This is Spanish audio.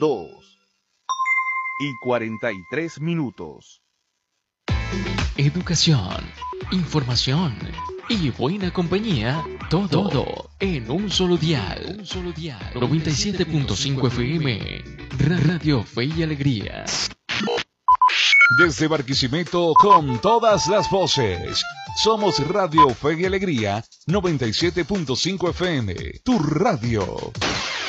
2:43. Educación, información y buena compañía, todo en un solo dial. 97.5 FM, Radio Fe y Alegría. Desde Barquisimeto con todas las voces. Somos Radio Fe y Alegría 97.5 FM, tu radio.